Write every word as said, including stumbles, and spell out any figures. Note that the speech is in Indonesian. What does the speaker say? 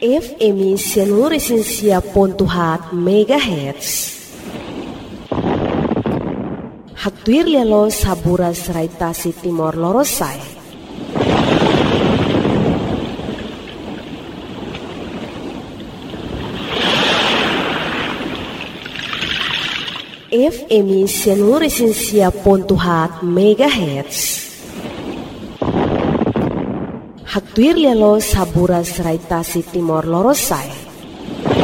F M seluruh esensia pontuhat megahertz. Haktuir lelo sabura seraitasi timor lorosai. F M seluruh esensia pontuhat megahertz. Haktuir lelo sabura seraitasi timor lorosai.